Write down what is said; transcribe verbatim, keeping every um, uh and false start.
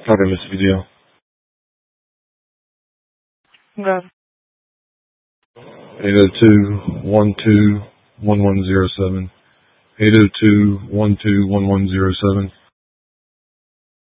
Copy, Mister Video. Okay. eight oh two, one two, one one zero seven. eight oh two, one two, one one zero seven.